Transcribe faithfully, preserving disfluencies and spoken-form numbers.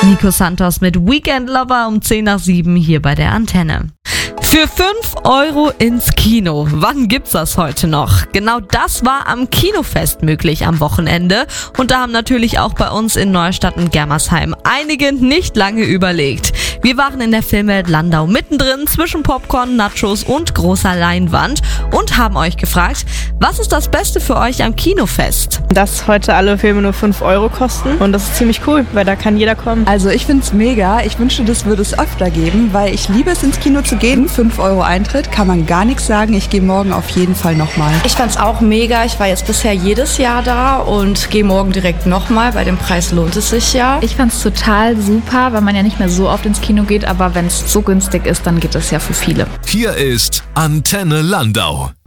Nico Santos mit Weekend Lover um zehn nach sieben hier bei der Antenne. Für fünf Euro ins Kino. Wann gibt's das heute noch? Genau das war am Kinofest möglich am Wochenende. Und da haben natürlich auch bei uns in Neustadt und Germersheim einige nicht lange überlegt. Wir waren in der Filmwelt Landau mittendrin zwischen Popcorn, Nachos und großer Leinwand und haben euch gefragt, was ist das Beste für euch am Kinofest? Dass heute alle Filme nur fünf Euro kosten und das ist ziemlich cool, weil da kann jeder kommen. Also ich find's mega. Ich wünschte, das würde es öfter geben, weil ich liebe es, ins Kino zu gehen. fünf Euro Eintritt, kann man gar nichts sagen. Ich gehe morgen auf jeden Fall nochmal. Ich fand's auch mega. Ich war jetzt bisher jedes Jahr da und gehe morgen direkt nochmal. Bei dem Preis lohnt es sich ja. Ich fand's total super, weil man ja nicht mehr so oft ins Kino geht, aber wenn es so günstig ist, dann geht es ja für viele. Hier ist Antenne Landau.